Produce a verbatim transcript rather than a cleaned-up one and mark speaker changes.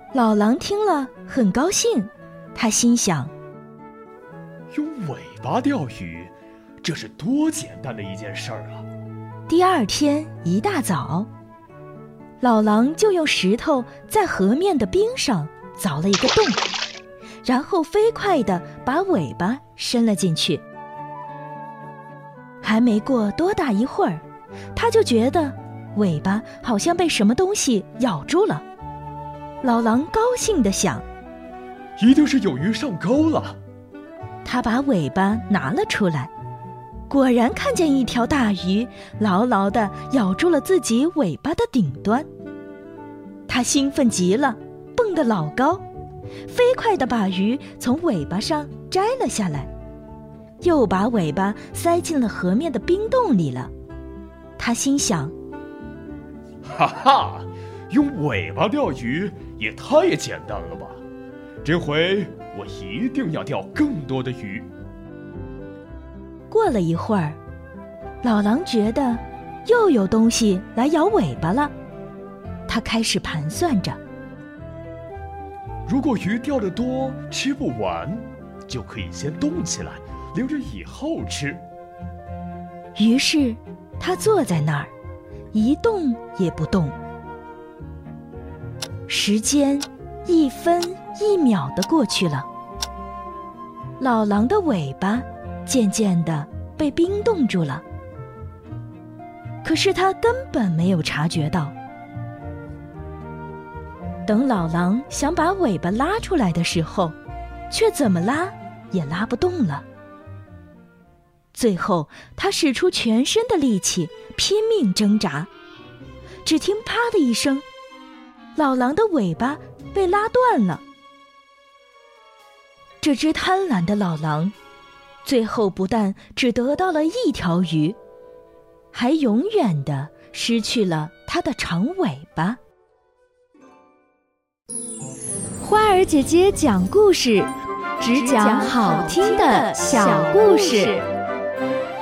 Speaker 1: 老狼听了很高兴，他心想，
Speaker 2: 用尾巴钓鱼，这是多简单的一件事儿啊！
Speaker 1: 第二天一大早，老狼就用石头在河面的冰上凿了一个洞，然后飞快地把尾巴伸了进去。还没过多大一会儿，他就觉得尾巴好像被什么东西咬住了。老狼高兴地想，
Speaker 2: 一定是有鱼上钩了。
Speaker 1: 他把尾巴拿了出来，果然看见一条大鱼牢牢地咬住了自己尾巴的顶端。他兴奋极了，蹦得老高，飞快地把鱼从尾巴上摘了下来，又把尾巴塞进了河面的冰洞里了。他心想，
Speaker 2: 哈哈，用尾巴钓鱼也太简单了吧，这回我一定要钓更多的鱼。
Speaker 1: 过了一会儿，老狼觉得又有东西来咬尾巴了，他开始盘算着，
Speaker 2: 如果鱼钓得多吃不完，就可以先冻起来留着以后吃。
Speaker 1: 于是他坐在那儿一动也不动。时间一分一秒地过去了，老狼的尾巴渐渐地被冰冻住了，可是他根本没有察觉到。等老狼想把尾巴拉出来的时候，却怎么拉也拉不动了。最后他使出全身的力气拼命挣扎，只听啪的一声，老狼的尾巴被拉断了。这只贪婪的老狼最后不但只得到了一条鱼，还永远地失去了它的长尾巴。
Speaker 3: 花儿姐姐讲故事，只讲好听的小故事。